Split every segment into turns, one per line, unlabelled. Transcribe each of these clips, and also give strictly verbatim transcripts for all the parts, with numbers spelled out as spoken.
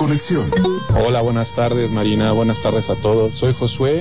conexión.
Hola, buenas tardes Marina, buenas tardes a todos. Soy Josué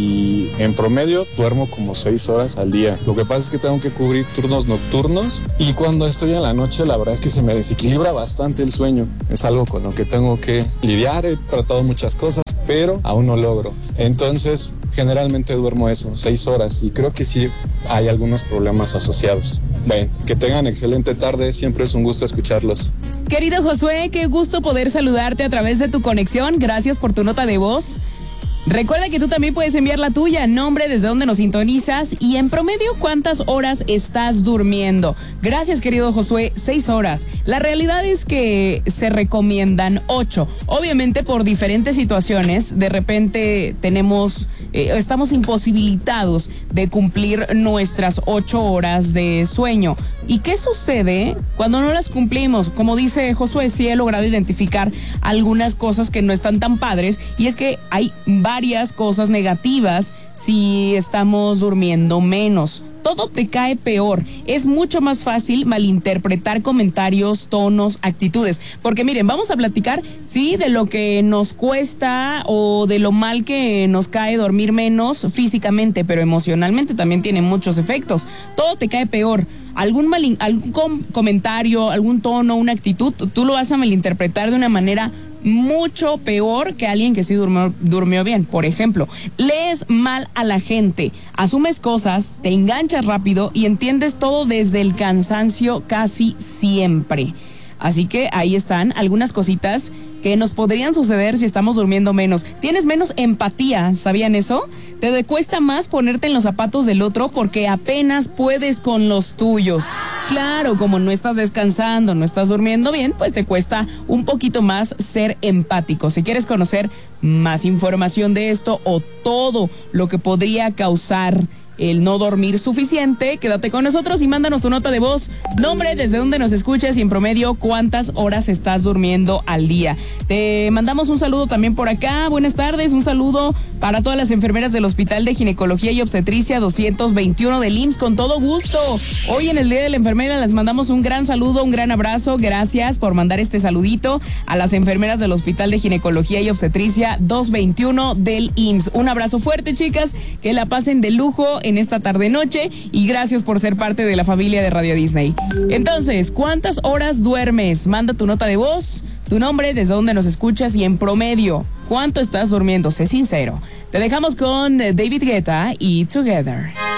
y en promedio duermo como seis horas al día. Lo que pasa es que tengo que cubrir turnos nocturnos y cuando estoy en la noche la verdad es que se me desequilibra bastante el sueño. Es algo con lo que tengo que lidiar, he tratado muchas cosas, pero aún no logro. Entonces, generalmente duermo eso, seis horas y creo que sí hay algunos problemas asociados. Bueno, que tengan excelente tarde, siempre es un gusto escucharlos.
Querido Josué, qué gusto poder saludarte a través de tu conexión. Gracias por tu nota de voz. Recuerda que tú también puedes enviar la tuya, nombre, desde dónde nos sintonizas y en promedio cuántas horas estás durmiendo. Gracias, querido Josué, seis horas. La realidad es que se recomiendan ocho. Obviamente por diferentes situaciones, de repente tenemos, eh, estamos imposibilitados de cumplir nuestras ocho horas de sueño. ¿Y qué sucede cuando no las cumplimos? Como dice Josué, sí he logrado identificar algunas cosas que no están tan padres y es que hay varias cosas negativas si estamos durmiendo menos. Todo te cae peor. Es mucho más fácil malinterpretar comentarios, tonos, actitudes. Porque miren, vamos a platicar, sí, de lo que nos cuesta o de lo mal que nos cae dormir menos físicamente, pero emocionalmente también tiene muchos efectos. Todo te cae peor. Algún, mal, algún com- comentario, algún tono, una actitud, tú lo vas a malinterpretar de una manera mucho peor que alguien que sí durmió, durmió bien. Por ejemplo, lees mal a la gente, asumes cosas, te enganchas rápido y entiendes todo desde el cansancio casi siempre. Así que ahí están algunas cositas que nos podrían suceder si estamos durmiendo menos. Tienes menos empatía, ¿sabían eso? Te cuesta más ponerte en los zapatos del otro porque apenas puedes con los tuyos. Claro, como no estás descansando, no estás durmiendo bien, pues te cuesta un poquito más ser empático. Si quieres conocer más información de esto o todo lo que podría causar el no dormir suficiente, quédate con nosotros y mándanos tu nota de voz, nombre, desde dónde nos escuchas y en promedio cuántas horas estás durmiendo al día. Te mandamos un saludo también por acá, buenas tardes, un saludo para todas las enfermeras del Hospital de Ginecología y Obstetricia doscientos veintiuno del I M S S, con todo gusto. Hoy en el Día de la Enfermera les mandamos un gran saludo, un gran abrazo, gracias por mandar este saludito a las enfermeras del Hospital de Ginecología y Obstetricia doscientos veintiuno del I M S S. Un abrazo fuerte, chicas, que la pasen de lujo en esta tarde noche y gracias por ser parte de la familia de Radio Disney. Entonces, ¿cuántas horas duermes? Manda tu nota de voz, tu nombre, desde dónde nos escuchas y en promedio, ¿cuánto estás durmiendo? Sé sincero. Te dejamos con David Guetta y Together.